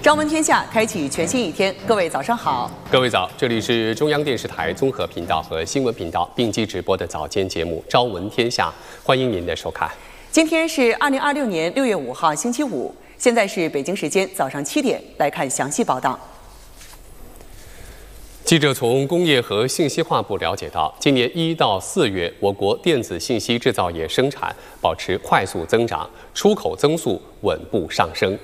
朝闻天下，开启全新一天。各位早上好， 各位早，这里是中央电视台综合频道和新闻频道并机直播的早间节目《朝闻天下》，欢迎您的收看。 今天是2026年6月5号，星期五，现在是北京时间早上7点，来看详细报道。 记者从工业和信息化部了解到，今年1到4月，我国电子信息制造业生产保持快速增长，出口增速稳步上升。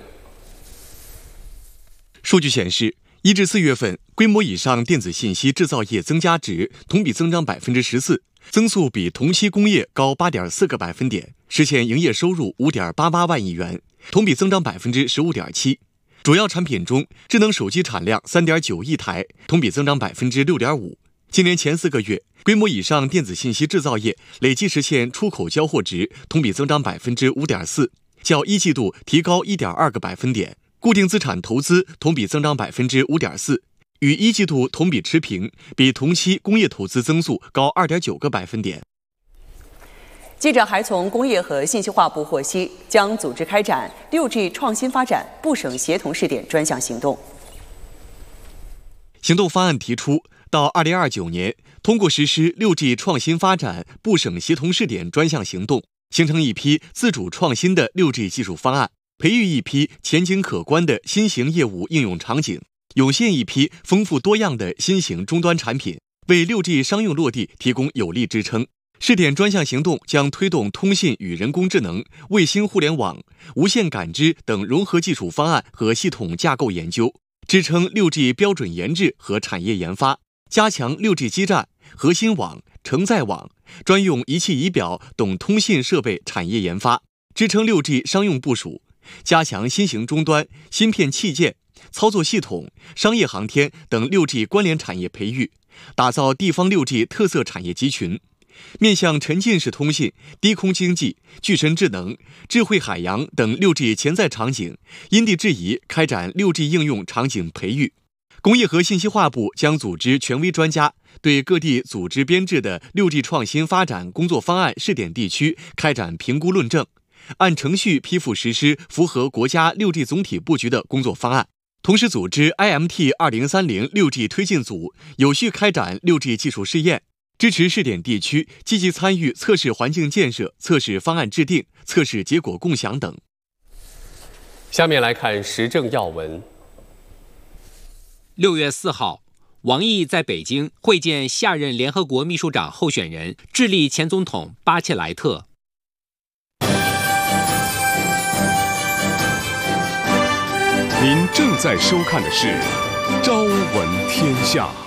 数据显示，1至4月份规模以上电子信息制造业增加值同比增长14%，增速比同期工业高8.4个百分点，实现营业收入5.88万亿元，同比增长15.7%。主要产品中，智能手机产量3.9亿台，同比增长6.5%。今年前4个月，规模以上电子信息制造业累计实现出口交货值同比增长5.4%，较一季度提高1.2个百分点。固定资产投资同比增长5.4%，与一季度同比持平，比同期工业投资增速高2.9个百分点。 记者还从工业和信息化部获悉，将组织开展6G 创新发展部省协同试点专项行动。 行动方案提出，到2029年，通过实施6G 创新发展部省协同试点专项行动，形成一批自主创新的6G 技术方案，培育一批前景可观的新型业务应用场景，涌现一批丰富多样的新型终端产品，为6G 商用落地提供有力支撑。试点专项行动将推动通信与人工智能、卫星互联网、无线感知等融合技术方案和系统架构研究，支撑6G 标准研制和产业研发，加强6G 基站、核心网、承载网、专用仪器仪表等通信设备产业研发，支撑6G 商用部署，加强新型终端、芯片器件、操作系统、商业航天等6G 关联产业培育，打造地方6G 特色产业集群。面向沉浸式通信、低空经济、具身智能、智慧海洋等6G 潜在场景，因地制宜开展6G 应用场景培育。工业和信息化部将组织权威专家，对各地组织编制的6G 创新发展工作方案试点地区开展评估论证，按程序批复实施符合国家6G 总体布局的工作方案。同时组织 IMT2030 6G 推进组有序开展6G 技术试验，支持试点地区积极参与测试环境建设、测试方案制定、测试结果共享等。 下面来看时政要闻。 6月4号，王毅在北京会见下任联合国秘书长候选人、智利前总统巴切莱特。 您正在收看的是《朝闻天下》。